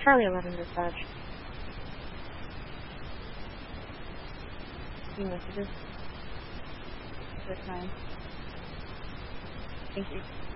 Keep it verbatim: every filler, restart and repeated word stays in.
Charlie eleven dispatch. Few messages. This time. Thank you.